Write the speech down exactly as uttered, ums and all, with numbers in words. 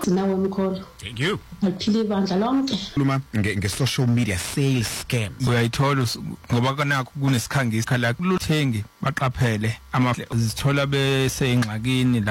nawe Mkholo. Thank you. Aliphile ibandla lonke. Luma nge social media sales scam. Uyayithola ngoba kanakho kunesikhangisi khala kuluthengi baqaphele ama zithola bese ingxakini.